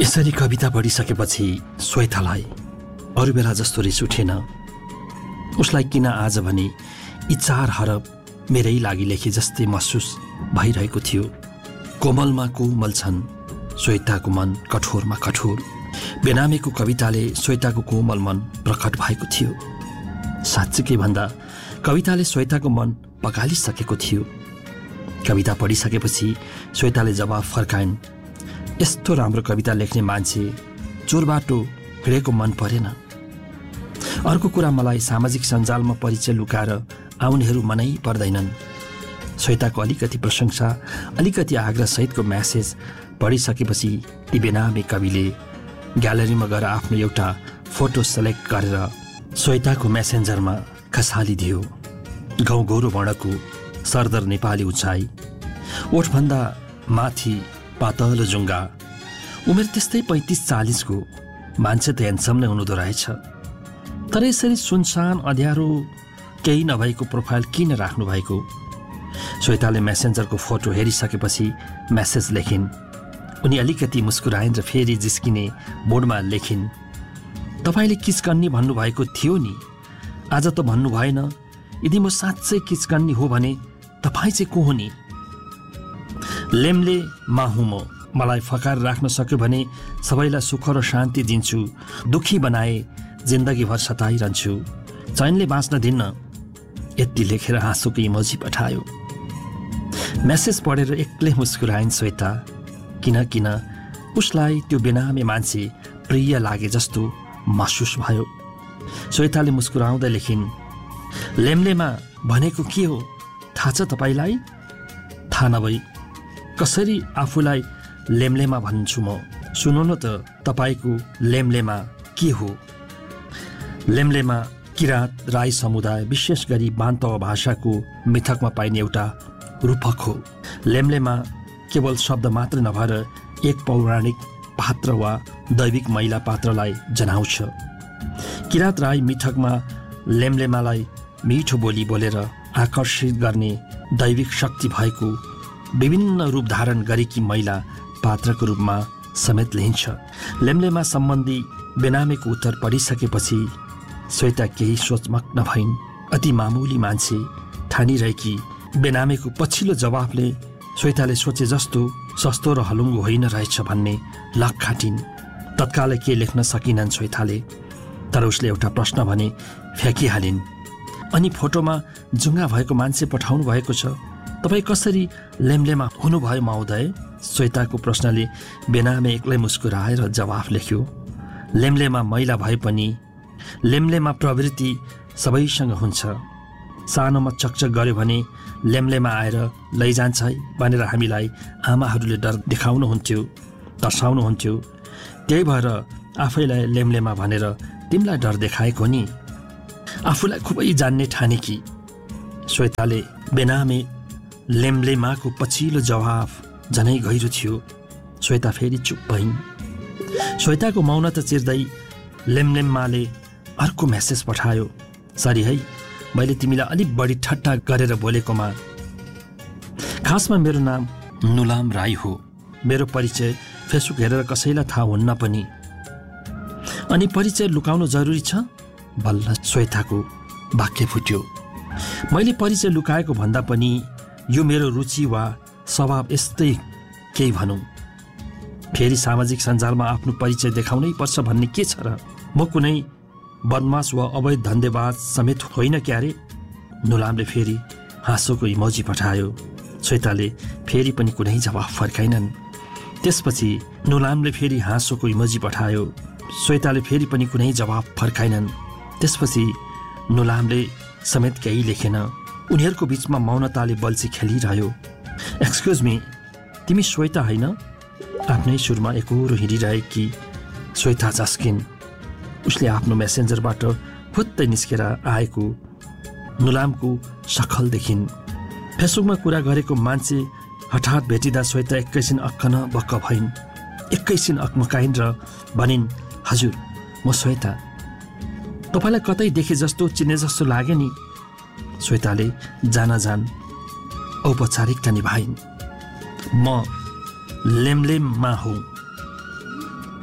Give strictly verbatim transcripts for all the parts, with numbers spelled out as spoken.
यसरी कविता पढिसकेपछि श्वेतालाई अरू बेला जस्तो रिस उठेन। उसलाई किन आज भने यी चार हरफ मेरै लागि लेखे जस्तै महसुस भइरहेको थियो। कोमलमा कोमल छन् श्वेताको मन कठोरमा कठोर। बेनामीको कविताले श्वेताको कोमल मन प्रकट भएको थियो। साँच्चै भन्दा कविताले श्वेताको मन पगालिसकेको थियो। कविता पढिसकेपछि श्वेताले जवाफ फर्काइन्, यस्तो राम्रो कविता लेख्ने मान्छे चोरबाटो हिँडेको मन परेन। अर्को कुरा, मलाई सामाजिक सञ्जालमा परिचय लुकाएर आउनेहरू मनै पर्दैनन्। श्वेताको अलिकति प्रशंसा, अलिकति आग्रहसहितको म्यासेज पढिसकेपछि ती बेनामी कविले ग्यालरीमा गएर आफ्नो एउटा फोटो सेलेक्ट गरेर श्वेताको मेसेन्जरमा खसालिदियो। गाउँ गोरो वर्णको सरदर नेपाली उचाइ, ओठभन्दा माथि पातलो जुङ्गा, उमेर त्यस्तै पैँतिस चालिसको। मान्छे त ह्यान्डसम नै हुनुहुँदो रहेछ। तर यसरी सुनसान अँध्यारो केही नभएको प्रोफाइल किन राख्नु भएको? श्वेताले मेसेन्जरको फोटो हेरिसकेपछि मेसेज लेखिन्। उनी अलिकति मुस्कुराइन् र फेरि जिस्किने मोडमा लेखिन्, तपाईँले किचकन्नी भन्नुभएको थियो नि, आज त भन्नु भएन। यदि म साँच्चै किचकन्नी हो भने तपाईँ चाहिँ को हो नि? लेम्ले मा हुँ म। मलाई फकार राख्न सक्यो भने सबैलाई सुख र शान्ति दिन्छु, दुखी बनाए जिन्दगीभर सताइरहन्छु, चैनले बाँच्न दिन्न। यति लेखेर हाँसोको इमोजी पठायो। मेसेज पढेर एक्लै मुस्कुराइन् श्वेता। किन किन उसलाई त्यो बेनामी मान्छे प्रिय लागे जस्तो महसुस भयो। श्वेताले मुस्कुराउँदै लेखिन्, लेम्लेमा भनेको के हो थाहा छ तपाईँलाई? थाहा नभई कसरी आफूलाई लेम्लेमा भन्छु म? सुन्नु न त तपाईँको लेम्लेमा के हो? लेम्लेमा किराँत राई समुदाय, विशेष गरी बान्तवा भाषाको मिथकमा पाइने एउटा रूपक हो। लेम्लेमा केवल शब्द मात्र नभएर एक पौराणिक पात्र वा दैविक महिला पात्रलाई जनाउँछ। किराँत राई मिथकमा लेम्लेमालाई मिठो बोली बोलेर आकर्षित गर्ने दैविक शक्ति भएको विभिन्न रूप धारण गरेकी महिला पात्रको रूपमा समेत लिइन्छ। लेम्लेमा सम्बन्धी बेनामीको उत्तर पढिसकेपछि श्वेता केही सोचमग्न भइन्। अति मामुली मान्छे ठानिरहेकी बेनामीको पछिल्लो जवाफले श्वेताले सोचे जस्तो सस्तो र हलुङ्गो होइन रहेछ भन्ने लक खाटिन्। तत्कालै के लेख्न सकिनन् श्वेताले, तर उसले एउटा प्रश्न भने फ्याँकिहालिन्। अनि फोटोमा जुङ्गा भएको मान्छे पठाउनु भएको छ, तपाईँ कसरी लेम्लेमा हुनुभयो महोदय? श्वेताको प्रश्नले बेनामी एक्लै मुस्कुराएर जवाफ लेख्यो, लेम्लेमा महिला भए पनि लेम्लेमा प्रवृत्ति सबैसँग हुन्छ। सानोमा चकचक गर्यो भने लेम्लेमा आएर लैजान्छ है भनेर हामीलाई आमाहरूले डर देखाउनुहुन्थ्यो, तर्साउनुहुन्थ्यो। त्यही भएर आफैलाई लेम्लेमा भनेर तिमीलाई डर देखाएको नि। आफूलाई खुबै जान्ने ठानेकी श्वेताले बेनामी लेम्लेमाको पछिल्लो जवाफ झनै गहिरो थियो। श्वेता फेरि चुप भइन्। श्वेताको मौनता चिर्दै लेम्लेमाले अर्को मेसेज पठायो, सरी है, मैले तिमीलाई अलिक बढी ठट्टा गरेर बोलेकोमा। खासमा मेरो नाम नुलाम राई हो। मेरो परिचय फेसबुक हेरेर कसैलाई थाहा हुन्न पनि। अनि परिचय लुकाउनु जरुरी छ? बल्ल श्वेताको वाक्य फुट्यो। मैले परिचय लुकाएको भन्दा पनि यो मेरो रुचि वा स्वभाव यस्तै केही भनौँ। फेरि सामाजिक सञ्जालमा आफ्नो परिचय देखाउनै पर्छ भन्ने के छ र? म कुनै बदमास वा अवैध धन्देबाज समेत होइन क्यारे? नुलामले फेरि हाँसोको इमोजी पठायो। श्वेताले फेरि पनि कुनै जवाफ फर्काइनन्। त्यसपछि नुलामले फेरि हाँसोको इमोजी पठायो। श्वेताले फेरि पनि कुनै जवाफ फर्काइनन्। त्यसपछि नुलामले समेत केही लेखेन। उनीहरूको बीचमा मौनताले बल्छी खेलिरह्यो। एक्सक्युज मी, तिमी श्वेता होइन? आफ्नै सुरमा एकोरो हिँडिरहेकी श्वेता झस्किन्। उसले आफ्नो मेसेन्जरबाट फुत्तै निस्केर आएको नुलामको शखल देखिन्। फेसबुकमा कुरा गरेको मान्छे हठात भेटिँदा श्वेता एकैछिन अक्कन बक्क भइन्। एकैछिन अक्मकाइन् र भनिन्, हजुर म श्वेता। तपाईँलाई कतै देखे जस्तो चिने जस्तो लाग्यो नि। श्वेताले जान जान औपचारिकता निभाइन्। म लेम्लेममा हुँ।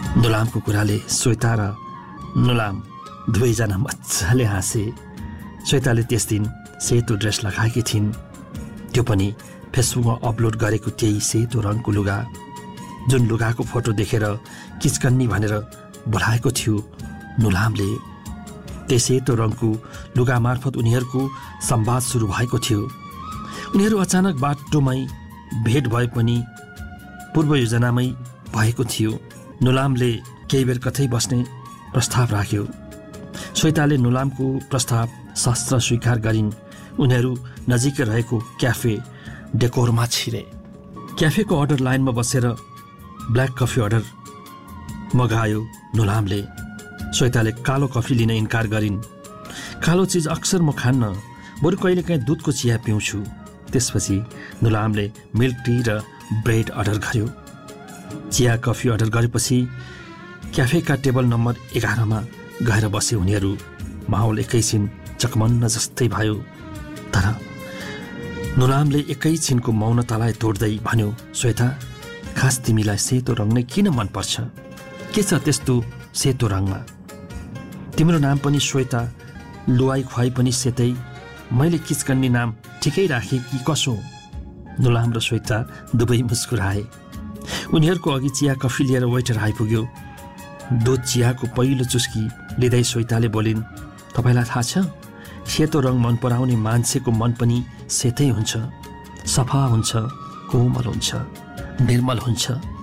नुलामको कुराले श्वेता र नुलाम दुवैजना मजाले हाँसे। श्वेताले त्यस दिन सेतो ड्रेस लगाएकी थिइन्, त्यो पनि फेसबुकमा अपलोड गरेको त्यही सेतो रङको लुगा, जुन लुगाको फोटो देखेर किचकन्नी भनेर बोलाएको थियो नुलामले। त्यही सेतो रङको लुगा मार्फत उनीहरूको संवाद सुरु भएको थियो। उनीहरू अचानक बाटोमै भेट भए पनि पूर्व योजनामै भएको थियो। नुलामले केही बेर कतै बस्ने प्रस्ताव राख्यो। श्वेताले नुलामको प्रस्ताव शस्त्र स्वीकार गरिन्। उनीहरू नजिकै रहेको क्याफे डेकोरमा छिरे। क्याफेको अर्डर लाइनमा बसेर ब्ल्याक कफी अर्डर मगायो नुलामले। श्वेताले कालो कफी लिन इन्कार गरिन्। कालो चिज अक्सर म खान्न, बरु कहिलेकाहीँ दुधको चिया पिउँछु। त्यसपछि नुलामले मिल्क टी र ब्रेड अर्डर गर्यो। चिया कफी अर्डर गरेपछि क्याफेका टेबल नम्बर एघारमा गएर बसे उनीहरू। माहौल एकैछिन चकमन्न जस्तै भयो। तर नुलामले एकैछिनको मौनतालाई तोड्दै भन्यो, श्वेता, खास तिमीलाई सेतो रङ नै किन मनपर्छ? के छ त्यस्तो सेतो रङमा? तिम्रो नाम पनि श्वेता, लुवाई खुवाई पनि सेतै। मैले किचकन्नी नाम ठिकै राखेँ कि कसो? नुलाम र श्वेता दुवै मुस्कुराए। उनीहरूको अघि चिया कफी लिएर वेटर आइपुग्यो। दुध चियाको पहिलो चुस्की लिँदै श्वेताले बोलिन्, तपाईँलाई थाहा छ, सेतो रङ मन पराउने मान्छेको मन पनि सेतै हुन्छ, सफा हुन्छ, कोमल हुन्छ, निर्मल हुन्छ।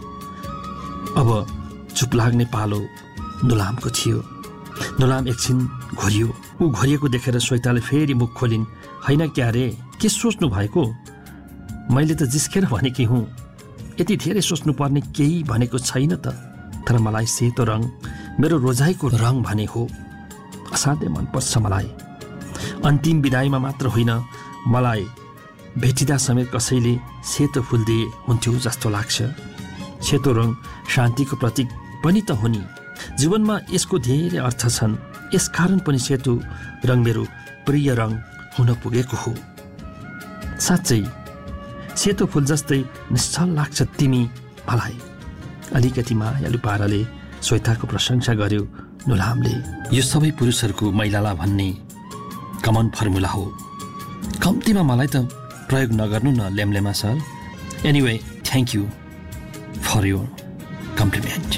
अब चुप लाग्ने पालो नुलामको थियो। नुलाम एकछिन घोरियो। ऊ घोरिएको देखेर श्वेताले फेरि मुख खोलिन्, होइन क्या रे, के सोच्नु भएको? मैले त जिस्केर भनेकी हुँ, यति धेरै सोच्नुपर्ने केही भनेको छैन त। तर मलाई सेतो रङ मेरो रोजाइको रङ भने हो। असाध्यै मनपर्छ मलाई। अन्तिम विदाईमा मात्र होइन, मलाई भेटिँदा समेत कसैले सेतो फुल दिए हुन्थ्यो जस्तो लाग्छ। सेतो रङ शान्तिको प्रतीक पनि त हो नि। जीवनमा यसको धेरै अर्थ छन्। यसकारण पनि सेतो रङ मेरो प्रिय रङ हुन पुगेको हो। साँच्चै सेतो फुल जस्तै निश्चल लाग्छ तिमी मलाई। अलिकति मायालु पाराले श्वेताको प्रशंसा गर्यो नुलामले। यो सबै पुरुषहरूको मैलाला भन्ने कमन फर्मुला हो। कम्तीमा मलाई त प्रयोग नगर्नु न लेमलेमा sir. Anyway, thank you for your complement.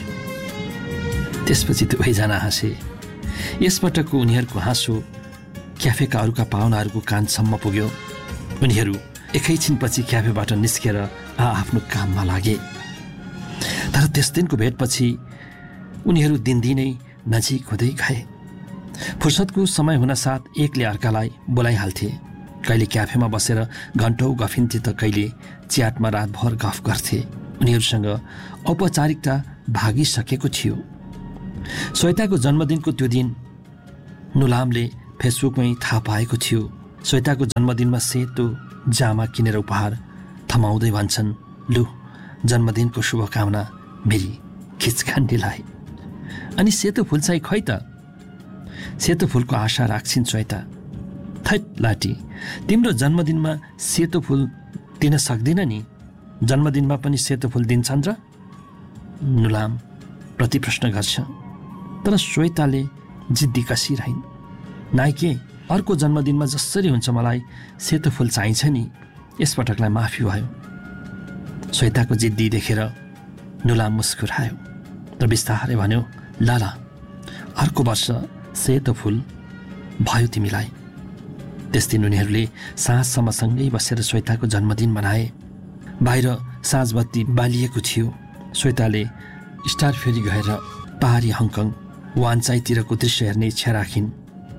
त्यसपछि दुवैजना हाँसे। यसपटकको उनीहरूको हाँसो क्याफेका अरूका पाहुनाहरूको कानसम्म पुग्यो। उनीहरू एकैछिनपछि क्याफेबाट निस्केर आ आफ्नो काममा लागे। तर त्यस दिनको भेटपछि उनीहरू दिनदिनै नजिक हुँदै गए। फुर्सदको समय हुनसाथ एकले अर्कालाई बोलाइहाल्थे। कहिले क्याफेमा बसेर घन्टौँ गफिन्थे त कहिले च्याटमा रातभर गफ गर्थे। उनीहरूसँग औपचारिकता भागिसकेको थियो। श्वेताको जन्मदिनको त्यो दिन नुलामले फेसबुकमै थाहा पाएको थियो। श्वेताको जन्मदिनमा सेतो जामा किनेर उपहार थमाउँदै भन्छन्, लु जन्मदिनको शुभकामना मेरी खिचखान्डीलाई। अनि सेतो फुल चाहिँ खै त? सेतो फुलको आशा राख्छिन् श्वेता। थैट लाटी, तिम्रो जन्मदिनमा सेतो फुल दिन सक्दिन नि। जन्मदिनमा पनि सेतो फुल दिन्छन् र? नुलाम प्रति प्रश्न गर्छ। तर श्वेताले जिद्दी कसिरहन्। नाइके, अर्को जन्मदिनमा जसरी हुन्छ मलाई सेतो फुल चाहिन्छ नि। यसपटकलाई माफी भयो। श्वेताको जिद्दी देखेर नुलाम मुस्कुरायो र बिस्तारै भन्यो, ल ल अर्को वर्ष सेतो फुल भयो तिमीलाई। त्यस दिन उनीहरूले साँझसम्म सँगै बसेर श्वेताको जन्मदिन मनाए। बाहिर साँझबत्ती बालिएको थियो। श्वेताले स्टार फेरी गएर पहाडी हङकङ वानचाइतिरको दृश्य हेर्ने इच्छा राखिन्।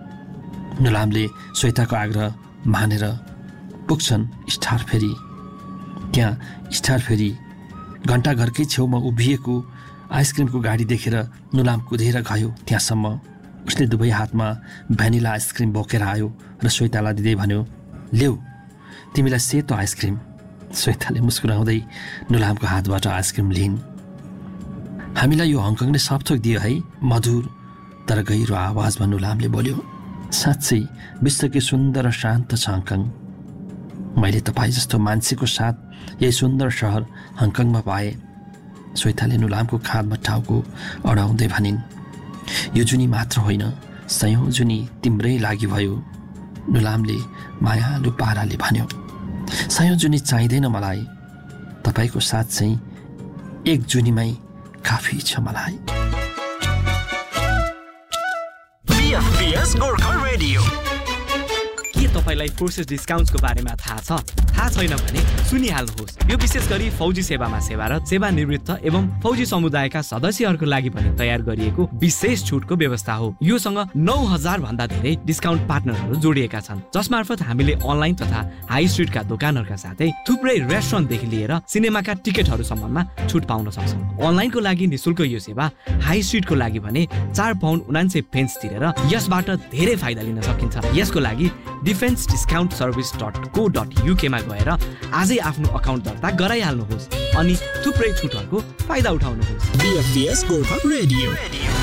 नुलामले श्वेताको आग्रह मानेर पुग्छन् स्टार फेरी। त्यहाँ स्टार फेरी घन्टाघरकै छेउमा उभिएको आइसक्रिमको गाडी देखेर नुलाम कुदेर गयो त्यहाँसम्म। उसले दुवै हातमा भ्यानिला आइसक्रिम बोकेर आयो र श्वेतालाई दिँदै भन्यो, ल्याऊ तिमीलाई सेतो आइसक्रिम। श्वेताले मुस्कुराउँदै नुलामको हातबाट आइसक्रिम लिइन्। हामीलाई यो हङकङले सबथोक दियो है, मधुर तर गहिरो आवाजमा नुलामले बोल्यो। साँच्चै विश्वकै सुन्दर र शान्त छ हङकङ। मैले तपाईँ जस्तो मान्छेको साथ यही सुन्दर सहर हङकङमा पाएँ। श्वेताले नुलामको खादमा टाउको अडाउँदै भनिन्, यो जुनी मात्र होइन, सयौँ जुनी तिम्रै लागि भयो। नुलामले मायालु पाराले भन्यो, सयौँ जुनी चाहिँदैन मलाई, तपाईँको साथ चाहिँ एक जुनीमै काफी छ मलाई। के तपाईँलाई फोर्सेस डिस्काउन्ट्सको बारेमा थाहा छ? थाहा छैन भने सुनिहाल्नुहोस्। यो विशेष गरी फौजी सेवामा सेवारत, सेवानिवृत्त एवं फौजी समुदायका सदस्यहरूको लागि पनि तयार गरिएको विशेष छुटको व्यवस्था हो। योसँग नौ हजार भन्दा धेरै डिस्काउन्ट पार्टनरहरू जोडिएका छन्, जसमार्फत हामीले अनलाइन तथा हाई स्ट्रिटका दोकानहरूका साथै थुप्रै रेस्टुरेन्टदेखि लिएर सिनेमाका टिकटहरूसम्ममा छुट पाउन सक्छौँ। अनलाइनको लागि निशुल्क यो सेवा, हाई स्ट्रिटको लागि भने चार पाउन्ड उनान्सय पेन्स तिरेर यसबाट धेरै फाइदा लिन सकिन्छ। यसको लागि डिफेन्स डिस्काउन्ट सर्भिस डट को डट युकेमा गएर आजै आफ्नो अकाउन्ट दर्ता गराइहाल्नुहोस् अनि थुप्रै छुटहरूको फाइदा उठाउनुहोस्।